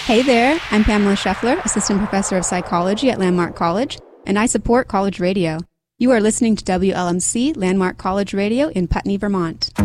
Hey there, I'm Pamela Scheffler, Assistant Professor of Psychology at Landmark College, and I support College Radio. You are listening to WLMC Landmark College Radio in Putney, Vermont.